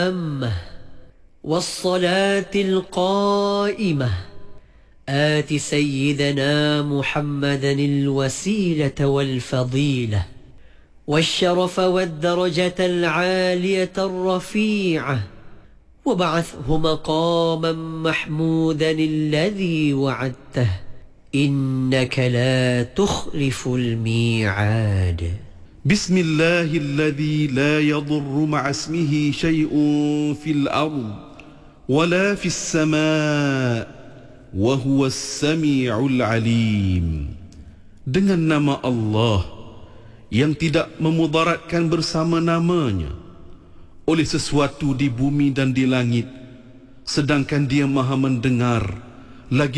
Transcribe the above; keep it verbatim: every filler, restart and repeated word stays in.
التامة والصلاة القائمة آت سيدنا محمدا الوسيلة والفضيلة والشرف والدرجة العالية الرفيعة وبعثه مقاما محمودا الذي وعدته إنك لا تخلف الميعاد. بسم الله الذي لا يضر مع اسمه شيء في الأرض ولا في السماء وهو السميع العليم. Dengan nama Allah yang tidak memudaratkan bersama namanya oleh sesuatu di bumi dan di langit, sedangkan Dia Maha mendengar lagi